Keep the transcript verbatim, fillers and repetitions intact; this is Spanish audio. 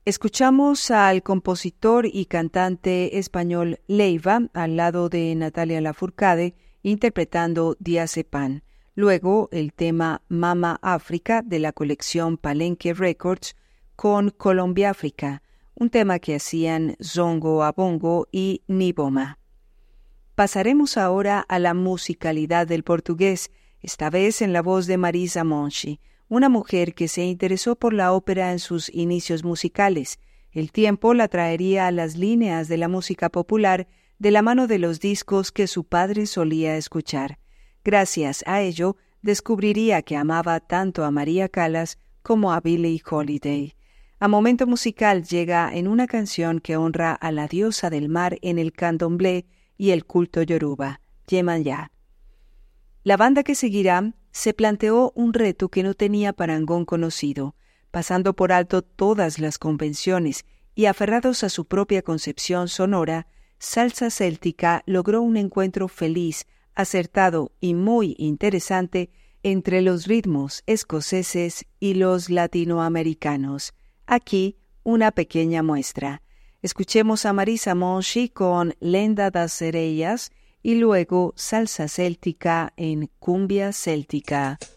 Escuchamos al compositor y cantante español Leiva al lado de Natalia Lafourcade interpretando Diazepam. Luego el tema Mama África de la colección Palenque Records con Colombia África, un tema que hacían Zongo a Bongo y Niboma. Pasaremos ahora a la musicalidad del portugués, esta vez en la voz de Marisa Monchi, una mujer que se interesó por la ópera en sus inicios musicales. El tiempo la traería a las líneas de la música popular de la mano de los discos que su padre solía escuchar. Gracias a ello, descubriría que amaba tanto a María Callas como a Billie Holiday. A Momento Musical llega en una canción que honra a la diosa del mar en el candomblé y el culto yoruba, Yemaya. La banda que seguirá se planteó un reto que no tenía parangón conocido, pasando por alto todas las convenciones y aferrados a su propia concepción sonora, Salsa Céltica logró un encuentro feliz, acertado y muy interesante entre los ritmos escoceses y los latinoamericanos. Aquí una pequeña muestra. Escuchemos a Marisa Monchi con Lenda das Sereias y luego Salsa Céltica en Cumbia Céltica.